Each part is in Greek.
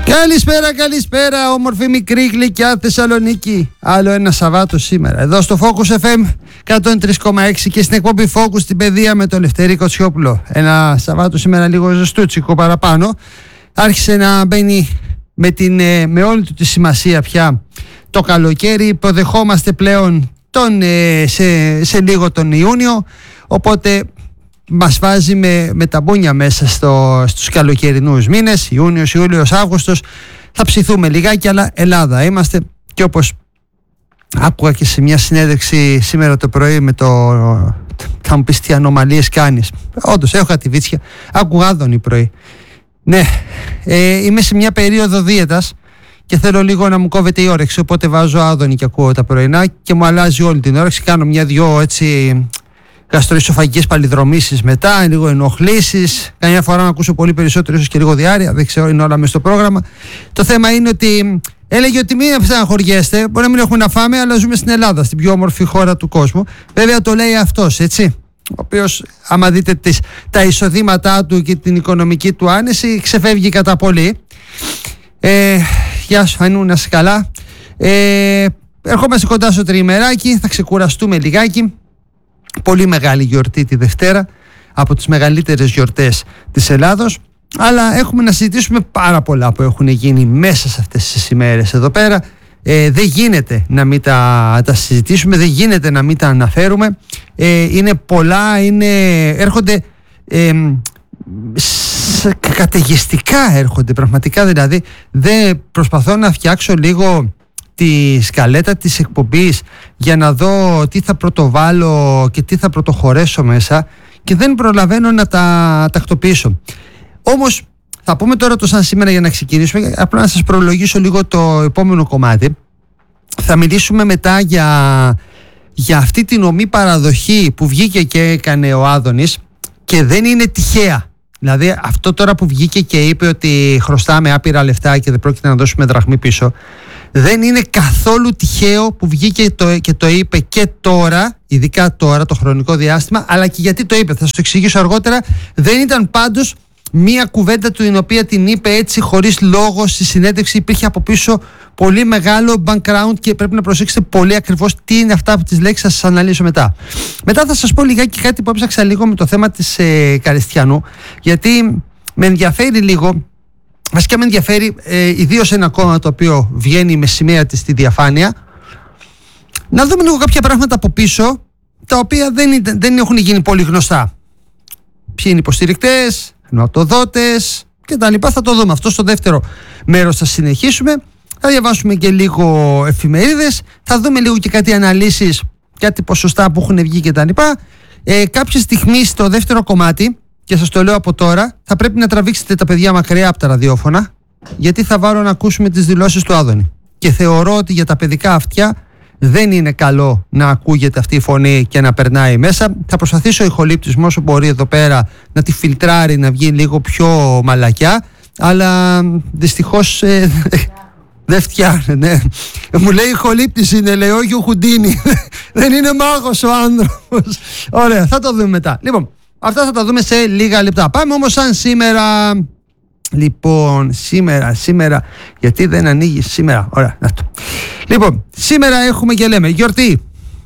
Καλησπέρα, όμορφη μικρή γλυκιά Θεσσαλονίκη. Άλλο ένα Σαββάτο σήμερα. Εδώ στο Focus FM 103,6 και στην εκπομπή Focus στην παιδεία με τον Λευτέρη Κοτσιόπουλο. Ένα Σαββάτο σήμερα λίγο ζεστούτσικο παραπάνω. Άρχισε να μπαίνει με όλη του τη σημασία πια το καλοκαίρι. Υποδεχόμαστε πλέον σε λίγο τον Ιούνιο. Οπότε μας βάζει με τα μπούνια μέσα στους καλοκαιρινούς μήνες, Ιούνιος, Ιούλιος, Αύγουστος. Θα ψηθούμε λιγάκι, αλλά Ελλάδα είμαστε. Και όπως άκουγα και σε μια συνέντευξη σήμερα το πρωί με θα μου πεις τι ανομαλίες κάνεις. Όντως έχω κάτι βίτσια. Άκουγα Άδωνη πρωί. Ναι, είμαι σε μια περίοδο δίαιτας και θέλω λίγο να μου κόβεται η όρεξη. Οπότε βάζω Άδωνη και ακούω τα πρωινά και μου αλλάζει όλη την όρεξη. Κάνω μια-δυο έτσι γαστροϊσοφαγικές παλιδρομήσεις μετά, λίγο ενοχλήσεις. Καμιά φορά να ακούσω πολύ περισσότερο, ίσως και λίγο διάρρεια. Δεν ξέρω, είναι όλα μέσα στο πρόγραμμα. Το θέμα είναι ότι έλεγε ότι μην στεναχωριέστε. Μπορεί να μην έχουμε να φάμε, αλλά ζούμε στην Ελλάδα, στην πιο όμορφη χώρα του κόσμου. Βέβαια το λέει αυτός, έτσι. Ο οποίος, άμα δείτε τα εισοδήματά του και την οικονομική του άνεση, ξεφεύγει κατά πολύ. Γεια σου, Ανού, να είσαι καλά. Ερχόμαστε κοντά στο τριημεράκι, θα ξεκουραστούμε λιγάκι. Πολύ μεγάλη γιορτή τη Δευτέρα, από τις μεγαλύτερες γιορτές της Ελλάδος, αλλά έχουμε να συζητήσουμε πάρα πολλά που έχουν γίνει μέσα σε αυτές τις ημέρες εδώ πέρα. Δεν γίνεται να μην τα συζητήσουμε, δεν γίνεται να μην τα αναφέρουμε. Είναι πολλά, έρχονται καταιγιστικά, έρχονται πραγματικά, δηλαδή δεν προσπαθώ να φτιάξω λίγο τη σκαλέτα της εκπομπής για να δω τι θα πρωτοβάλω και τι θα πρωτοχωρέσω μέσα και δεν προλαβαίνω να τα τακτοποιήσω. Όμως θα πούμε τώρα το σαν σήμερα για να ξεκινήσουμε, απλά να σας προλογίσω λίγο το επόμενο κομμάτι. Θα μιλήσουμε μετά για αυτή την ομή παραδοχή που βγήκε και έκανε ο Άδωνης και δεν είναι τυχαία. Δηλαδή αυτό τώρα που βγήκε και είπε ότι χρωστάμε άπειρα λεφτά και δεν πρόκειται να δώσουμε δραχμή πίσω, δεν είναι καθόλου τυχαίο που βγήκε και το είπε και τώρα, ειδικά τώρα το χρονικό διάστημα, αλλά και γιατί το είπε, θα σας το εξηγήσω αργότερα. Δεν ήταν πάντως μία κουβέντα του, την οποία την είπε έτσι χωρίς λόγο στη συνέντευξη. Υπήρχε από πίσω πολύ μεγάλο background και πρέπει να προσέξετε πολύ ακριβώς τι είναι αυτά από τις λέξεις, θα σας αναλύσω μετά. Μετά θα σας πω λιγάκι κάτι που έψαξα λίγο με το θέμα της Καριστιανού, γιατί με ενδιαφέρει λίγο. Βασικά με ενδιαφέρει ιδίως ένα κόμμα το οποίο βγαίνει με σημαία της στη διαφάνεια, να δούμε λίγο κάποια πράγματα από πίσω, τα οποία δεν έχουν γίνει πολύ γνωστά. Ποιοι είναι οι υποστηρικτές, χρηματοδότες και τα λοιπά, θα το δούμε. Αυτό στο δεύτερο μέρος θα συνεχίσουμε. Θα διαβάσουμε και λίγο εφημερίδες, θα δούμε λίγο και κάτι αναλύσεις, κάτι ποσοστά που έχουν βγει και τα λοιπά. Κάποια στιγμή στο δεύτερο κομμάτι, και σας το λέω από τώρα, θα πρέπει να τραβήξετε τα παιδιά μακριά από τα ραδιόφωνα, γιατί θα βάλω να ακούσουμε τις δηλώσεις του Άδωνη. Και θεωρώ ότι για τα παιδικά αυτιά δεν είναι καλό να ακούγεται αυτή η φωνή και να περνάει μέσα. Θα προσπαθήσω ο ηχολήπτης όσο μπορεί εδώ πέρα να τη φιλτράρει, να βγει λίγο πιο μαλακιά, αλλά δυστυχώς δεν φτιάχνει. Ναι. Μου λέει ηχολήπτης είναι, λέει, όχι ο Χουντίνι. Δεν είναι μάγος ο άνθρωπος. Ωραία, θα το δούμε μετά. Λοιπόν, αυτά θα τα δούμε σε λίγα λεπτά. Πάμε όμως σαν σήμερα. Λοιπόν, σήμερα, γιατί δεν ανοίγει σήμερα. Ωραία, να το. Λοιπόν, σήμερα έχουμε και λέμε γιορτή.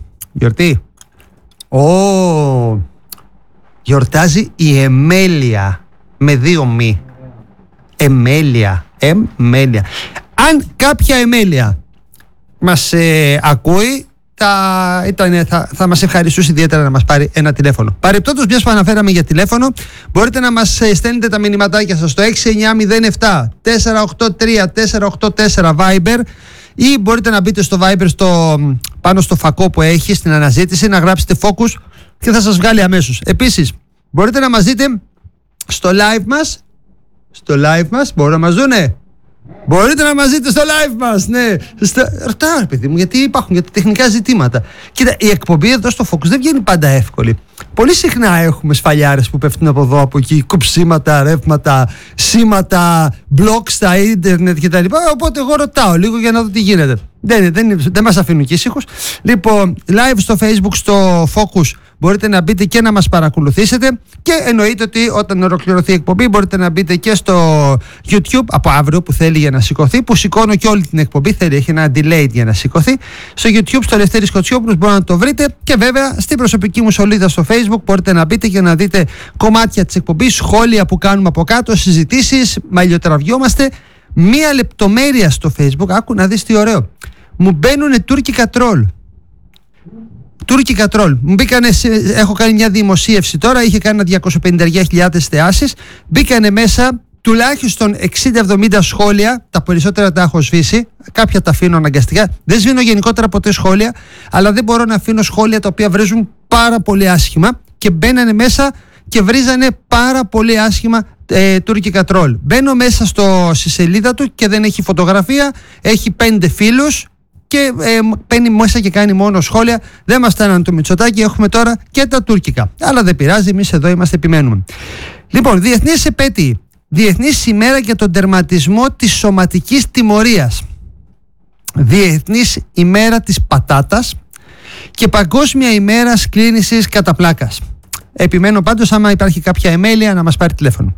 Γιορτάζει η Εμέλεια με 2 μη. Εμέλεια. Αν κάποια Εμέλεια μας ακούει, θα μας ευχαριστούσε ιδιαίτερα να μας πάρει ένα τηλέφωνο. Παρεπτόντως, μιας που αναφέραμε για τηλέφωνο, μπορείτε να μας στέλνετε τα μηνυματάκια σας στο 6907 483 484 Viber, ή μπορείτε να μπείτε στο Viber πάνω στο φακό που έχει στην αναζήτηση, να γράψετε Focus και θα σας βγάλει αμέσως. Επίσης μπορείτε να μας δείτε στο live μας, μπορούν να μας δούνε. Μπορείτε να μας δείτε στο live μας, ναι. Ρωτάω, παιδί μου, γιατί υπάρχουν τα τεχνικά ζητήματα. Κοίτα, η εκπομπή εδώ στο Focus δεν βγαίνει πάντα εύκολη. Πολύ συχνά έχουμε σφαλιάρες που πέφτουν από εδώ, από εκεί, κοψίματα, ρεύματα, σήματα, blogs στα ίντερνετ κτλ. Οπότε εγώ ρωτάω λίγο για να δω τι γίνεται. Δεν μας αφήνουν και ήσυχους. Λοιπόν, live στο Facebook, στο Focus, μπορείτε να μπείτε και να μας παρακολουθήσετε. Και εννοείται ότι όταν ολοκληρωθεί η εκπομπή μπορείτε να μπείτε και στο YouTube από αύριο που θέλει για να σηκωθεί, που σηκώνω και όλη την εκπομπή, έχει ένα delay για να σηκωθεί. Στο YouTube, στο Λευτέρης Κοτσιόπουλος, μπορείτε να το βρείτε, και βέβαια στην προσωπική μου σελίδα στο Facebook μπορείτε να μπείτε και να δείτε κομμάτια της εκπομπής, σχόλια που κάνουμε από κάτω, συζητήσεις, μαλλιοτραβιόμαστε. Μία λεπτομέρεια στο Facebook, άκου να δεις τι ωραίο. Μου μπαίνουνε τουρκικά τρόλ. Τουρκικά τρόλ. Μου μπήκανε, έχω κάνει μια δημοσίευση τώρα, είχε κάνει 250.000 θεάσεις. Μπήκανε μέσα τουλάχιστον 60-70 σχόλια. Τα περισσότερα τα έχω σβήσει. Κάποια τα αφήνω αναγκαστικά. Δεν σβήνω γενικότερα ποτέ σχόλια, αλλά δεν μπορώ να αφήνω σχόλια τα οποία βρίζουν πάρα πολύ άσχημα. Και μπαίνανε μέσα και βρίζανε πάρα πολύ άσχημα τουρκικά τρόλ. Μπαίνω μέσα στη σελίδα του και δεν έχει φωτογραφία. Έχει 5 φίλους. Και παίρνει μέσα και κάνει μόνο σχόλια. Δεν μας στάνανε το Μητσοτάκι, έχουμε τώρα και τα τουρκικά. Αλλά δεν πειράζει, εμείς εδώ είμαστε, επιμένουμε. Λοιπόν, διεθνής επέτειοι. Διεθνής ημέρα για τον τερματισμό της σωματικής τιμωρίας. Διεθνής ημέρα της πατάτας. Και παγκόσμια ημέρα σκλήνησης κατά πλάκας. Επιμένω πάντως, άμα υπάρχει κάποια εμέλεια, να μας πάρει τηλέφωνο.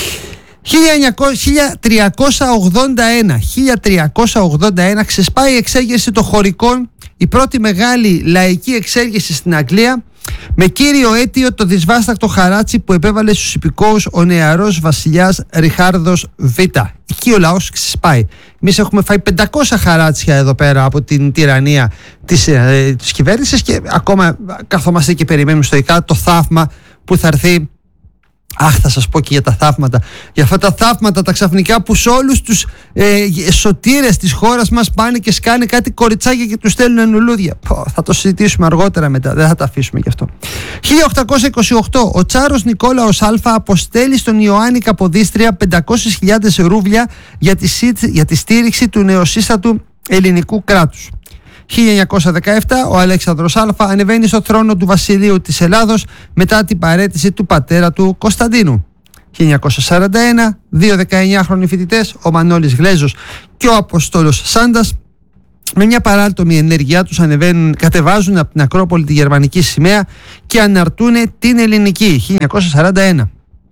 1381 ξεσπάει η εξέγερση των χωρικών, η πρώτη μεγάλη λαϊκή εξέγερση στην Αγγλία, με κύριο αίτιο το δυσβάστακτο χαράτσι που επέβαλε στους υπηκόους ο νεαρός βασιλιάς Ριχάρδος Β. Εκεί ο λαός ξεσπάει. Εμείς έχουμε φάει 500 χαράτσια εδώ πέρα από την τυραννία της κυβέρνησης και ακόμα καθόμαστε και περιμένουμε стоικά το θαύμα που θα έρθει. Αχ, θα σας πω και για τα θαύματα. Για αυτά τα θαύματα τα ξαφνικά που σε όλους τους σωτήρες της χώρας μας πάνε και σκάνε κάτι κοριτσάκια και τους στέλνουν λουλούδια. Θα το συζητήσουμε αργότερα μετά, δεν θα τα αφήσουμε γι' αυτό. 1828, ο Τσάρος Νικόλαος Α αποστέλει στον Ιωάννη Καποδίστρια 500.000 ρούβλια για τη στήριξη του νεοσύστατου ελληνικού κράτους. 1917, ο Αλέξανδρος Α ανεβαίνει στο θρόνο του βασιλείου της Ελλάδος μετά την παραίτηση του πατέρα του Κωνσταντίνου. 1941, δύο 19χρονοι φοιτητές, ο Μανώλης Γλέζος και ο Αποστόλος Σάντας, με μια παράτομη ενέργειά τους κατεβάζουν από την Ακρόπολη τη γερμανική σημαία και αναρτούν την ελληνική. 1941.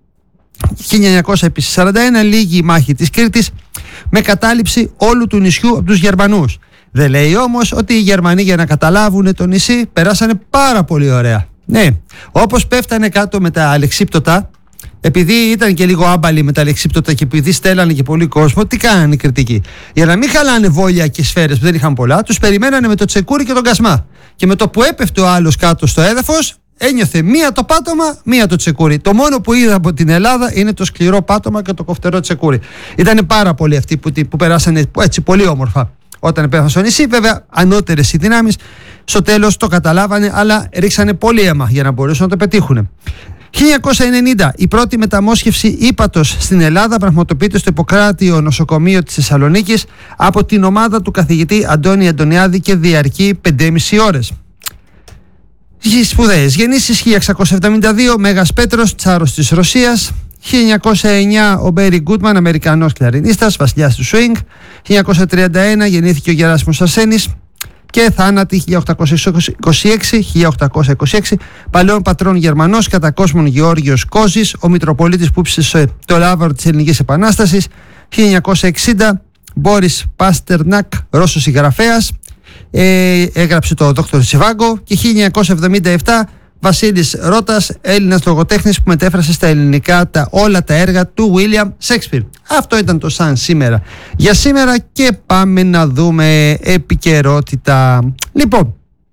1941 λήγει η μάχη της Κρήτης με κατάληψη όλου του νησιού από τους Γερμανούς. Δεν λέει όμως ότι οι Γερμανοί, για να καταλάβουν το νησί, περάσανε πάρα πολύ ωραία. Ναι, όπως πέφτανε κάτω με τα αλεξίπτωτα, επειδή ήταν και λίγο άμπαλοι με τα αλεξίπτωτα και επειδή στέλνανε και πολύ κόσμο, τι κάνανε οι κριτικοί? Για να μην χαλάνε βόλια και σφαίρες που δεν είχαν πολλά, τους περιμένανε με το τσεκούρι και τον κασμά. Και με το που έπεφτε ο άλλος κάτω στο έδαφος, ένιωθε μία το πάτωμα, μία το τσεκούρι. Το μόνο που είδα από την Ελλάδα είναι το σκληρό πάτωμα και το κοφτερό τσεκούρι. Ήτανε πάρα πολλοί αυτοί που περάσανε έτσι πολύ όμορφα όταν επέφτασαν στο νησί. Βέβαια, ανώτερες οι δυνάμεις στο τέλος το καταλάβανε, αλλά ρίξανε πολύ αίμα για να μπορέσουν να το πετύχουν. 1990, η πρώτη μεταμόσχευση ύπατος στην Ελλάδα πραγματοποιείται στο Ιπποκράτιο νοσοκομείο της Θεσσαλονίκης από την ομάδα του καθηγητή Αντώνη Αντωνιάδη και διαρκεί 5,5 ώρες. Σπουδαίες γεννήσεις: 1672, Μέγας Πέτρος, Τσάρος της Ρωσίας. 1909, ο Μπέρι Γκούτμαν, Αμερικανός κλαρινίστας, βασιλιάς του Σουίνγκ. 1931, γεννήθηκε ο Γεράσιμος Αρσένης. Και θάνατη 1826, παλαιόν πατρών Γερμανός, κατά κόσμον Γεώργιος Κόζης, ο Μητροπολίτης που ψήσε το λάβαρο της Ελληνικής Επανάστασης. 1960, Μπόρις Πάστερνακ, Ρώσος συγγραφέας, έγραψε το Δόκτωρ Ζιβάγκο. Και 1977, Βασίλης Ρώτας, Έλληνας λογοτέχνης που μετέφρασε στα ελληνικά όλα τα έργα του William Shakespeare. Αυτό ήταν το σαν σήμερα. Για σήμερα και πάμε να δούμε επικαιρότητα. Λοιπόν,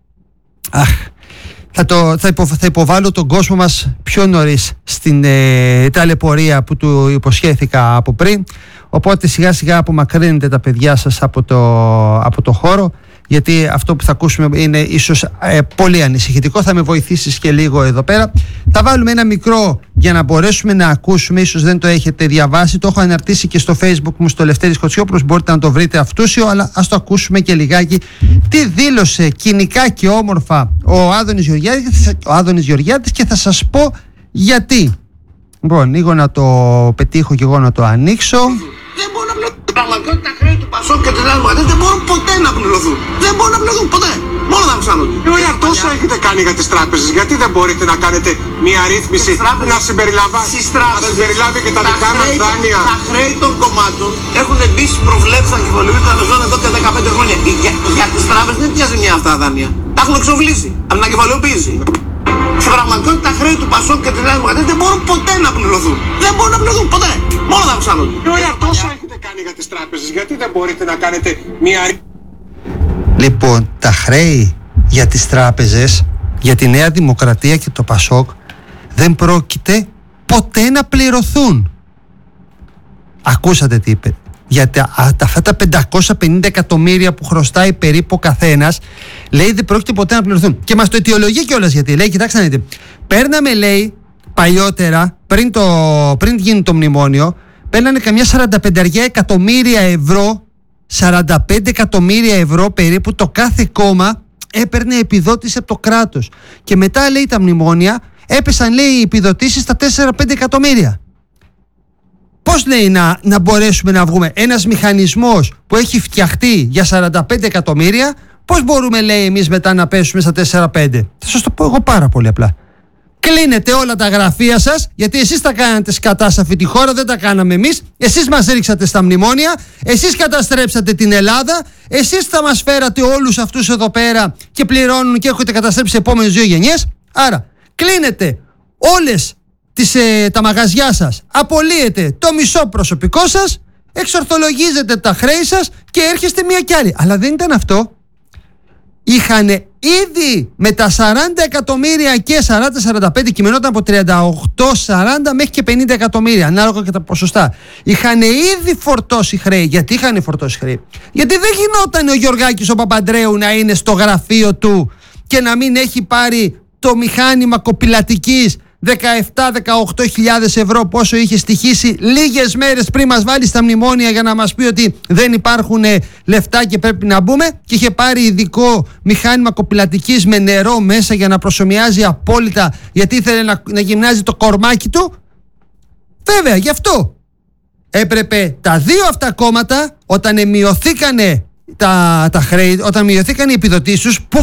θα υποβάλω τον κόσμο μας πιο νωρίς στην ταλαιπωρία που του υποσχέθηκα από πριν. Οπότε σιγά σιγά απομακρύνετε τα παιδιά σας από το χώρο, γιατί αυτό που θα ακούσουμε είναι ίσως πολύ ανησυχητικό. Θα με βοηθήσεις και λίγο εδώ πέρα. Θα βάλουμε ένα μικρό για να μπορέσουμε να ακούσουμε. Ίσως δεν το έχετε διαβάσει. Το έχω αναρτήσει και στο Facebook μου, στο Λευτέρης Κοτσιόπουλος. Μπορείτε να το βρείτε αυτούσιο, αλλά ας το ακούσουμε και λιγάκι. Τι δήλωσε κοινικά και όμορφα ο Άδωνης Γεωργιάδης και θα σας πω γιατί. Λοιπόν, λίγο να το πετύχω και εγώ να το ανοίξω. Δεν μπορώ να βλέπω την πραγματικότητα χρέη του Πασόκ Πασόκ και της Νέας Δημοκρατίας δεν μπορούν ποτέ να πληρωθούν. Δεν μπορούν να πληρωθούν ποτέ. Μόνο να αυξάνονται. Ωραία, τόσο έχετε κάνει για τις τράπεζες. Γιατί δεν μπορείτε να κάνετε μια ρύθμιση να συμπεριλάβει και τα δικά μας δάνεια? Τα χρέη των κομμάτων έχουν μπει στις προβλέψεις ανακεφαλαιού τραπεζών εδώ και 15 χρόνια. Για τις τράπεζες δεν πιάζει μια αυτά τα δάνεια. Τα έχουν εξοβλήσει από την ανακεφαλαιοποίηση. Στην πραγματικότητα τα χρέη του Πασόκ και της Νέας Δημοκρατίας δεν μπορούν ποτέ να πληρωθούν. Δεν μπορούν να πληρωθούν ποτέ. Μόνο να αυξάνονται. Ωραία, τόσο έχετε κάνει για τις τράπεζες. Γιατί δεν μπορείτε να κάνετε μια ρύθμιση? Λοιπόν, τα χρέη για τις τράπεζες, για τη Νέα Δημοκρατία και το Πασόκ δεν πρόκειται ποτέ να πληρωθούν. Ακούσατε τι είπε. Γιατί αυτά τα 550 εκατομμύρια που χρωστάει περίπου ο καθένας, λέει δεν πρόκειται ποτέ να πληρωθούν. Και μας το αιτιολογεί κιόλας, γιατί λέει, κοιτάξτε να δείτε, παίρναμε, λέει, παλιότερα, πριν γίνει το μνημόνιο, παίρνανε καμιά 45 εκατομμύρια ευρώ, 45 εκατομμύρια ευρώ περίπου το κάθε κόμμα έπαιρνε επιδότηση από το κράτος. Και μετά, λέει, τα μνημόνια έπεσαν, λέει, οι επιδοτήσεις στα 4-5 εκατομμύρια. Πώς, λέει, να μπορέσουμε να βγούμε? Ένας μηχανισμός που έχει φτιαχτεί για 45 εκατομμύρια, πώς μπορούμε, λέει, εμείς μετά να πέσουμε στα 4-5? Θα σας το πω εγώ πάρα πολύ απλά. Κλείνετε όλα τα γραφεία σας, γιατί εσείς τα κάνατε σκατά σε αυτή τη χώρα, δεν τα κάναμε εμείς. Εσείς μας ρίξατε στα μνημόνια, εσείς καταστρέψατε την Ελλάδα, εσείς θα μας φέρατε όλους αυτούς εδώ πέρα και πληρώνουν και έχετε καταστρέψει επόμενες 2 γενιές. Άρα, κλείνετε όλες τα μαγαζιά σας, απολύετε το μισό προσωπικό σας, εξορθολογίζετε τα χρέη σας και έρχεστε μία κι άλλη. Αλλά δεν ήταν αυτό. Είχαν ήδη με τα 40 εκατομμύρια και 40-45, κειμενόταν από 38-40 μέχρι και 50 εκατομμύρια, ανάλογα και τα ποσοστά. Είχαν ήδη φορτώσει χρέη. Γιατί είχαν φορτώσει χρέη? Γιατί δεν γινόταν ο Γιωργάκης ο Παπαντρέου να είναι στο γραφείο του και να μην έχει πάρει το μηχάνημα κοπηλατικής 17-18 χιλιάδες ευρώ, πόσο είχε στοιχήσει λίγες μέρες πριν μας βάλει στα μνημόνια για να μας πει ότι δεν υπάρχουν λεφτά και πρέπει να μπούμε, και είχε πάρει ειδικό μηχάνημα κοπηλατικής με νερό μέσα για να προσομοιάζει απόλυτα, γιατί ήθελε να γυμνάζει το κορμάκι του. Βέβαια, γι' αυτό έπρεπε τα δύο αυτά κόμματα, όταν μειωθήκανε τα χρέη, όταν μειωθήκαν οι επιδοτήσεις τους, που